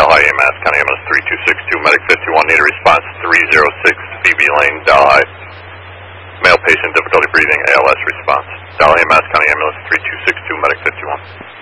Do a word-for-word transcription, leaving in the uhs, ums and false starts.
Delhi A M A S County Ambulance three two six two, Medic fifty-one, need a response three oh six, B B Lane, Delhi. Male patient, difficulty breathing, A L S response. Delhi A M A S County Ambulance three two six two, Medic fifty-one.